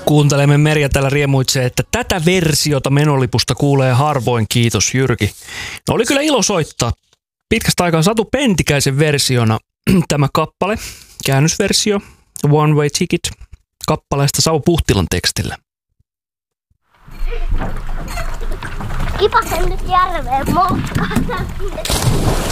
Kuuntelemme Merja täällä riemuitsee, että tätä versiota Menolipusta kuulee harvoin, kiitos Jyrki. No oli kyllä ilo soittaa. Pitkästä aikaa Satu Pentikäisen versiona tämä kappale, käännösversio, One Way Ticket, kappaleesta Savu Puhtilan tekstillä. Kipasen nyt järveen motkahtaa.